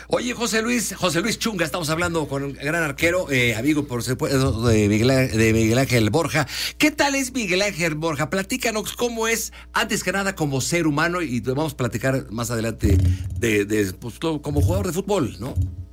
Oye, José Luis Chunga, estamos hablando con un gran arquero, amigo, por supuesto, de Miguel Ángel Borja. ¿Qué tal es Miguel Ángel Borja? Platícanos cómo es, antes que nada, como ser humano, y vamos a platicar más adelante pues, como jugador de fútbol, ¿no?